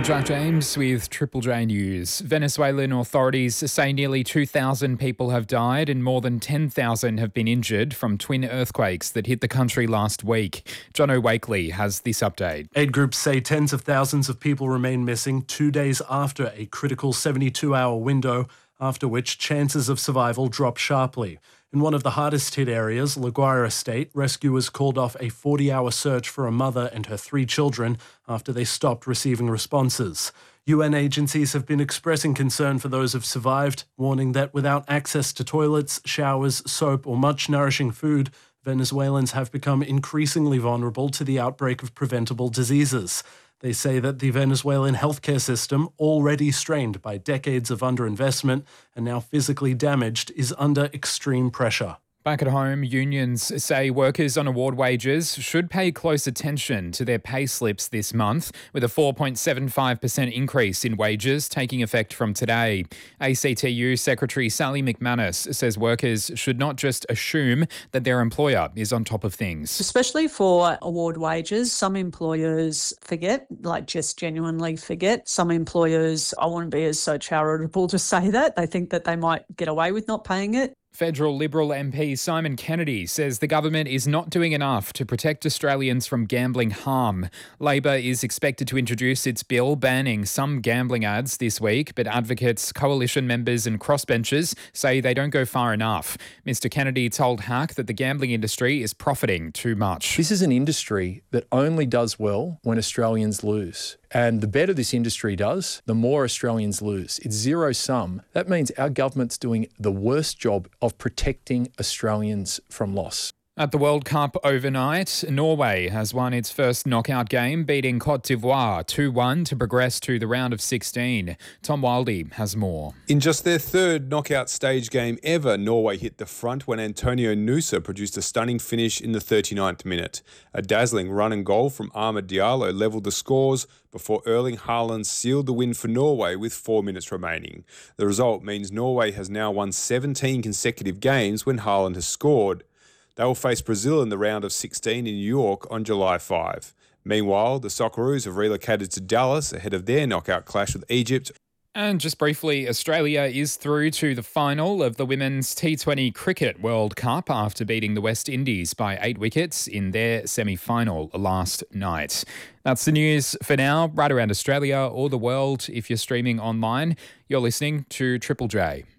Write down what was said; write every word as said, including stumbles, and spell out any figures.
Jack James with Triple J News. Venezuelan authorities say nearly two thousand people have died and more than ten thousand have been injured from twin earthquakes that hit the country last week. Jono Wakely has this update. Aid groups say tens of thousands of people remain missing two days after a critical seventy-two hour window, after which chances of survival drop sharply. In one of the hardest hit areas, La Guaira State, rescuers called off a forty hour search for a mother and her three children after they stopped receiving responses. U N agencies have been expressing concern for those who've survived, warning that without access to toilets, showers, soap, or much nourishing food, Venezuelans have become increasingly vulnerable to the outbreak of preventable diseases. They say that the Venezuelan healthcare system, already strained by decades of underinvestment and now physically damaged, is under extreme pressure. Back at home, unions say workers on award wages should pay close attention to their pay slips this month, with a four point seven five percent increase in wages taking effect from today. A C T U Secretary Sally McManus says workers should not just assume that their employer is on top of things. Especially for award wages, some employers forget, like just genuinely forget. Some employers, I wouldn't be as so charitable to say that. They think that they might get away with not paying it. Federal Liberal M P Simon Kennedy says the government is not doing enough to protect Australians from gambling harm. Labor is expected to introduce its bill banning some gambling ads this week, but advocates, coalition members and crossbenchers say they don't go far enough. Mister Kennedy told Hack that the gambling industry is profiting too much. This is an industry that only does well when Australians lose. And the better this industry does, the more Australians lose. It's zero sum. That means our government's doing the worst job of protecting Australians from loss. At the World Cup overnight, Norway has won its first knockout game, beating Cote d'Ivoire two one to progress to the round of sixteen. Tom Wildey has more. In just their third knockout stage game ever, Norway hit the front when Antonio Nusa produced a stunning finish in the thirty-ninth minute. A dazzling run and goal from Amad Diallo levelled the scores before Erling Haaland sealed the win for Norway with four minutes remaining. The result means Norway has now won seventeen consecutive games when Haaland has scored. They will face Brazil in the round of sixteen in New York on July fifth. Meanwhile, the Socceroos have relocated to Dallas ahead of their knockout clash with Egypt. And just briefly, Australia is through to the final of the Women's T twenty Cricket World Cup after beating the West Indies by eight wickets in their semi-final last night. That's the news for now, right around Australia or the world. If you're streaming online, you're listening to Triple J.